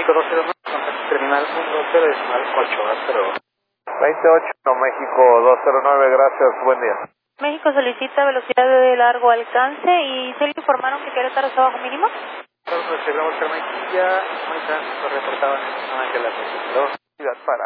México 209, contacto terminal 120, decimal 8, hasta luego. 28, México 209, gracias, buen día. México solicita velocidad de largo alcance y se le informaron que Querétaro está bajo mínimo. Nosotros celebramos Carmenquilla, no hay tránsito reportado en el zona de la para